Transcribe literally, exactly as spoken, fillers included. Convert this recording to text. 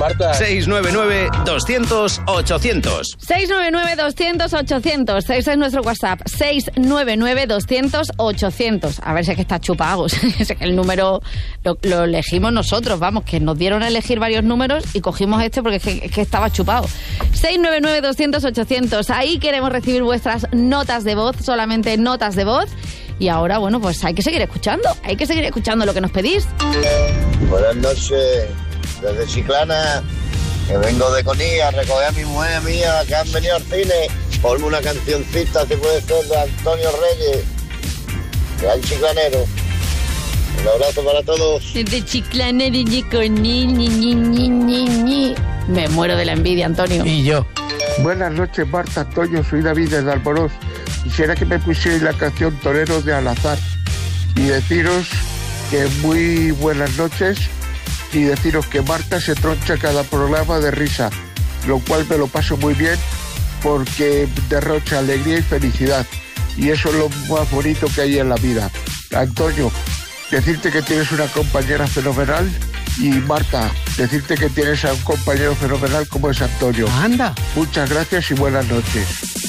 Marta. seis nueve nueve, doscientos, ochocientos. seis nueve nueve, doscientos, ochocientos. Ese es nuestro WhatsApp. seis nueve nueve, doscientos, ochocientos. A ver si es que está chupado. Es que el número lo, lo elegimos nosotros, vamos, que nos dieron a elegir varios números y cogimos este porque es que, es que estaba chupado. seis nueve nueve, doscientos, ochocientos. Ahí queremos recibir vuestras notas de voz, solamente notas de voz. Y ahora, bueno, pues hay que seguir escuchando. Hay que seguir escuchando lo que nos pedís. Buenas noches. Desde Chiclana, que vengo de Conil a recoger a mi mujer mía que han venido al cine. Ponme una cancioncita, si puede ser, de Antonio Reyes, gran chiclanero. Un abrazo para todos. Desde Chiclana, desde Conil, ni, ni, ni, ni, ni. Me muero de la envidia, Antonio. Y yo. Buenas noches, Marta, Antonio, soy David de Alborós. Quisiera que me pusierais la canción Toreros de Al-Azhar y deciros que muy buenas noches. Y deciros que Marta se troncha cada programa de risa, lo cual me lo paso muy bien porque derrocha alegría y felicidad. Y eso es lo más bonito que hay en la vida. Antonio, decirte que tienes una compañera fenomenal y Marta, decirte que tienes a un compañero fenomenal como es Antonio. Anda. Muchas gracias y buenas noches.